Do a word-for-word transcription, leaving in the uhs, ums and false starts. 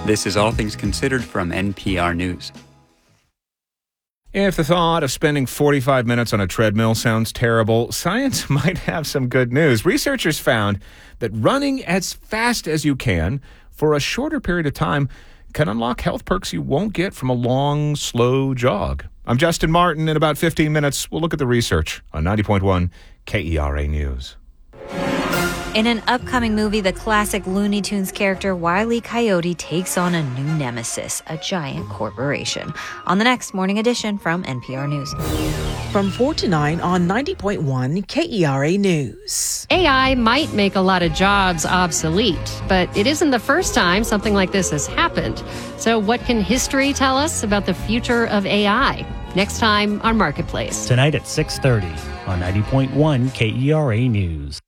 This is All Things Considered from N P R News. If the thought of spending forty-five minutes on a treadmill sounds terrible, science might have some good news. Researchers found that running as fast as you can for a shorter period of time can unlock health perks you won't get from a long, slow jog. I'm Justin Martin. In about fifteen minutes, we'll look at the research on ninety point one K E R A News. In an upcoming movie, the classic Looney Tunes character Wile E. Coyote takes on a new nemesis, a giant corporation. On the next Morning Edition from N P R News. From four to nine on ninety point one K E R A News. A I might make a lot of jobs obsolete, but it isn't the first time something like this has happened. So what can history tell us about the future of A I? Next time on Marketplace. Tonight at six thirty on ninety point one K E R A News.